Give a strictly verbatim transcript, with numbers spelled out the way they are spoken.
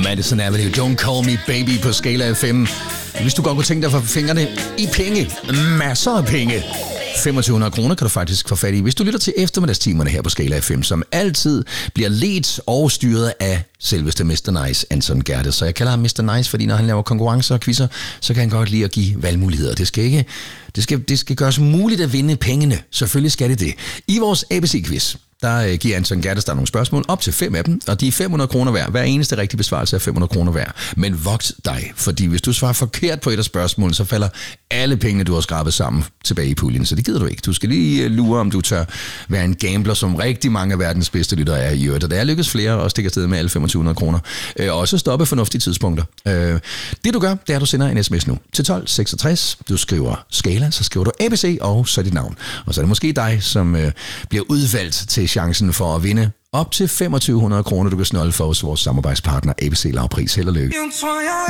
Madison Avenue, Don't Call Me Baby på Skala F M. Hvis du godt kunne tænke dig for fingrene i penge, masser af penge, femogtyve hundrede kroner kan du faktisk få fat i, hvis du lytter til eftermiddagstimerne her på Skala F M, som altid bliver ledt og styret af selveste mister Nice, Anton Gerdes. Så jeg kalder ham mister Nice, fordi når han laver konkurrencer og quizzer, så kan han godt lide at give valgmuligheder. Det skal ikke, det skal, det skal gøres muligt at vinde pengene. Selvfølgelig skal det det. I vores A B C-quiz, der giver Anton Gerdes der nogle spørgsmål, op til fem af dem, og de er fem hundrede kroner hver. Hver eneste rigtige besvarelse er fem hundrede kroner hver. Men vogt dig, fordi hvis du svarer forkert på et af spørgsmålene, så falder alle pengene, du har skrabet sammen, tilbage i puljen. Så det gider du ikke. Du skal lige lure, om du tør være en gambler, som rigtig mange af verdens bedste lyttere er i øvrigt. Og der er lykkes flere og stikker afsted med alle femogtyve hundrede kroner. Øh, og også stoppe fornuftige tidspunkter. Øh, det du gør, det er, at du sender en sms nu til tolv seksogtres. Du skriver Skala, så skriver du A B C og så dit navn. Og så er det måske dig, som øh, bliver udvalgt til chancen for at vinde op til femogtyve hundrede kroner, du kan snolde for hos vores samarbejdspartner A B C Lavpris. Held og lykke.